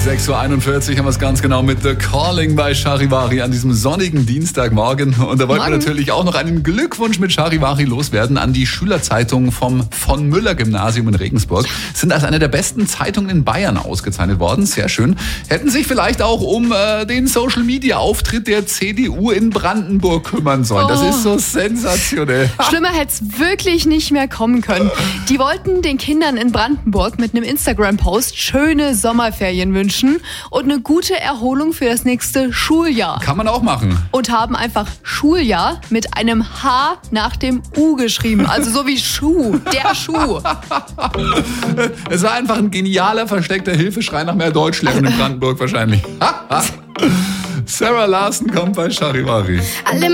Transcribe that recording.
6.41 Uhr haben wir es ganz genau mit The Calling bei Charivari an diesem sonnigen Dienstagmorgen. Und da wollten wir natürlich auch noch einen Glückwunsch mit Charivari loswerden an die Schülerzeitung vom von Müller Gymnasium in Regensburg. Sind als eine der besten Zeitungen in Bayern ausgezeichnet worden. Sehr schön. Hätten sich vielleicht auch um den Social-Media-Auftritt der CDU in Brandenburg kümmern sollen. Das ist so sensationell. Schlimmer hätte es wirklich nicht mehr kommen können. Die wollten den Kindern in Brandenburg mit einem Instagram-Post schöne Sommerferien wünschen und eine gute Erholung für das nächste Schuljahr. Kann man auch machen. Und haben einfach Schuljahr mit einem H nach dem U geschrieben. Also so wie Schuh, der Schuh. Es war einfach ein genialer, versteckter Hilfeschrei nach mehr Deutschlehrern in Brandenburg wahrscheinlich. Sarah Larsen kommt bei Charivari.